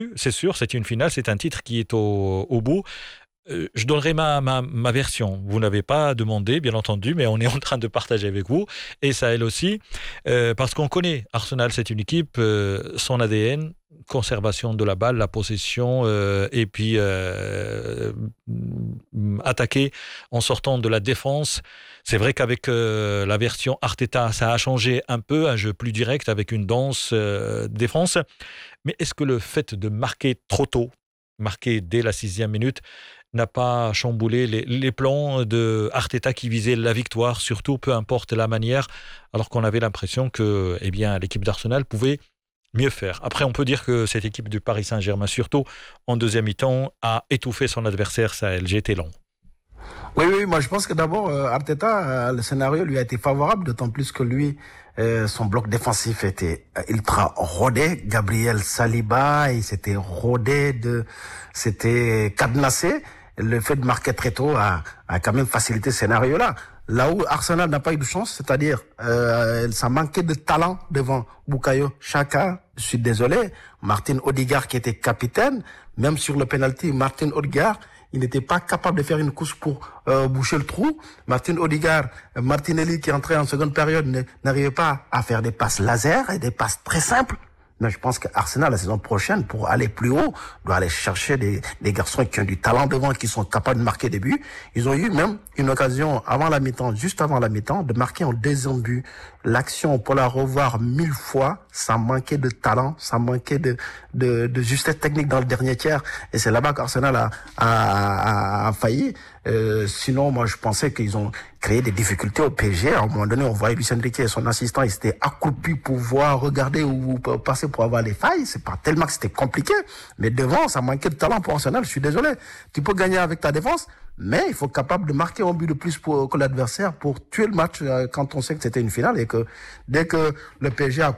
C'est sûr, c'est une finale, c'est un titre qui est au bout. Je donnerai ma version. Vous n'avez pas demandé, bien entendu, mais on est en train de partager avec vous. Et Sahel aussi, parce qu'on connaît Arsenal, c'est une équipe, son ADN, conservation de la balle, la possession, et puis attaquer en sortant de la défense. C'est vrai qu'avec la version Arteta, ça a changé un peu, un jeu plus direct avec une dense défense. Mais est-ce que le fait de marquer trop tôt, marquer dès la 6e minute, n'a pas chamboulé les plans de Arteta qui visait la victoire, surtout peu importe la manière, alors qu'on avait l'impression que l'équipe d'Arsenal pouvait mieux faire. Après, on peut dire que cette équipe du Paris Saint-Germain, surtout en deuxième mi-temps, a étouffé son adversaire Sahel. J'ai été long. Oui, oui, moi je pense que d'abord, Arteta, le scénario lui a été favorable, d'autant plus que lui, son bloc défensif était ultra rodé. Gabriel Saliba, il s'était rodé, c'était cadenassé. Le fait de marquer très tôt a quand même facilité ce scénario-là. Là où Arsenal n'a pas eu de chance, c'est-à-dire ça manquait de talent devant Bukayo Saka. Je suis désolé, Martin Odegaard qui était capitaine, même sur le penalty, Martin Odegaard, il n'était pas capable de faire une course pour boucher le trou. Martin Odegaard, Martinelli qui entrait en seconde période n'arrivait pas à faire des passes laser et des passes très simples. Mais je pense qu'Arsenal, la saison prochaine, pour aller plus haut, doit aller chercher des garçons qui ont du talent devant, qui sont capables de marquer des buts. Ils ont eu même une occasion avant la mi-temps, juste avant la mi-temps, de marquer en deuxième but. L'action, pour la revoir 1000 fois, ça manquait de talent, ça manquait de justesse technique dans le dernier tiers. Et c'est là-bas qu'Arsenal a failli. Sinon, moi, je pensais qu'ils ont créé des difficultés au PSG. À un moment donné, on voyait Luis Enrique et son assistant, ils étaient accroupis pour voir, regarder ou passer pour avoir les failles. C'est pas tellement que c'était compliqué. Mais devant, ça manquait de talent pour Arsenal. Je suis désolé. Tu peux gagner avec ta défense, mais il faut être capable de marquer un but de plus que l'adversaire pour tuer le match quand on sait que c'était une finale et que dès que le PSG a